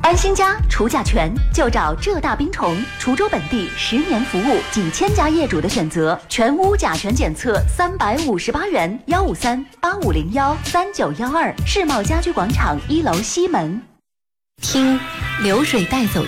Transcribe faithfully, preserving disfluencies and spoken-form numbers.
安心家除甲醛就找浙大冰虫，滁州本地十年服务，几千家业主的选择，全屋甲醛检测三百五十八元，幺五三八五零幺三九幺二，世贸家居广场一楼西门。 听流水带走